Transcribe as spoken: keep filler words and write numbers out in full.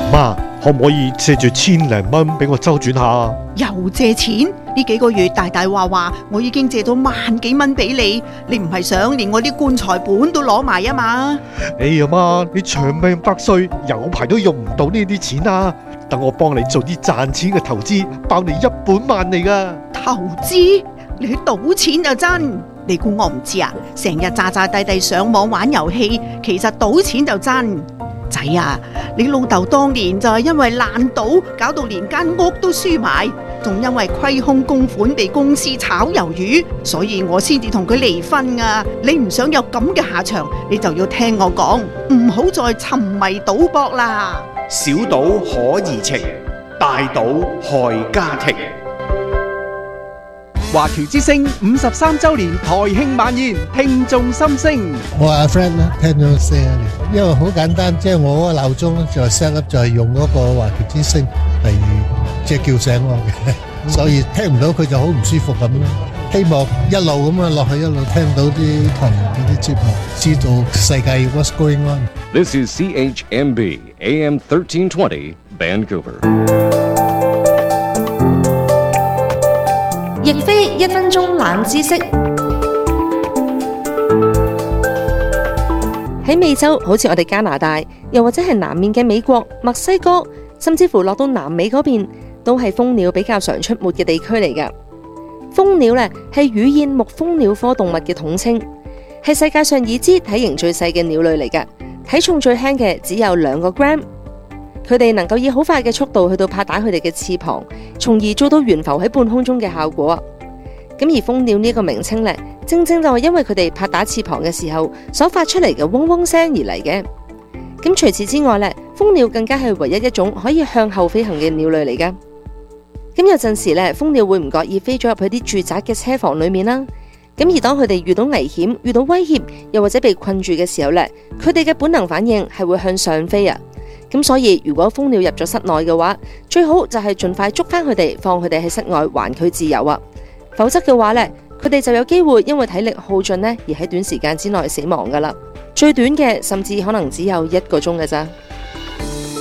媽，可唔可以借住千零蚊俾我周轉下？ 又借錢？呢幾個月大大話話我已經借咗萬幾蚊俾你，你唔係想連我啲棺材本都攞埋啊嘛？ 哎呀媽，你長命百歲，有排都用唔到呢啲錢啊！等我幫你做啲賺錢嘅投資，包你一本萬利噶。 投資？你去賭錢就真？你估我唔知啊？成日詐詐諦諦上網玩遊戲，其實賭錢就真。仔啊，你老豆當年就係因為爛賭，搞到連間屋都輸埋，仲因為虧空公款被公司炒魷魚，所以我先至同佢離婚啊！你唔想有咁嘅下場，你就要聽我講，唔好再沉迷賭博啦。 小賭可怡情，大賭害家庭。 華僑之聲五十三週年台慶晚宴，聽眾心聲。 我阿 friend 咧聽咗四十年，因為好簡單，即係我嗰個鬧鐘咧就 set up 就係用嗰個華僑之聲嚟即係叫醒我嘅，所以聽唔到佢就好唔舒服咁咯。希望一路咁啊落去，一路聽到啲朋友嗰啲節目，知道世界 what's going on。 This is C H M B A M thirteen twenty Vancouver。 亦非一分鐘冷知識。喺美洲，好似我哋加拿大，又或者係南面嘅美國、墨西哥，甚至乎落到南美嗰邊，都係蜂鳥比較常出沒嘅地區嚟㗎。蜂鳥咧係乳燕目蜂鳥科動物嘅統稱，係世界上已知體型最細嘅鳥類嚟㗎，體重最輕嘅只有兩個 gram。佢哋能夠以好快嘅速度去到拍打佢哋嘅翅膀，從而做到懸浮喺半空中嘅效果。咁而蜂鳥呢個名稱呢，正正就係因為佢哋拍打翅膀嘅時候所發出嚟嘅嗡嗡聲而嚟嘅。咁除此之外呢，蜂鳥更加係唯一一種可以向後飛行嘅鳥類嚟噶。咁有陣時呢，蜂鳥會唔覺意飛咗入去啲住宅嘅車房裏面啦。咁而當佢哋遇到危險、遇到威脅，又或者被困住嘅時候呢，佢哋嘅本能反應係會向上飛啊。咁所以如果蜂鳥入咗室內嘅話，最好就係盡快捉翻佢哋，放佢哋喺室外還佢自由啊！否則嘅話呢，佢哋就有機會因為體力耗盡呢，而喺短時間之內死亡噶啦。最短嘅甚至可能只有一個鐘嘅咋。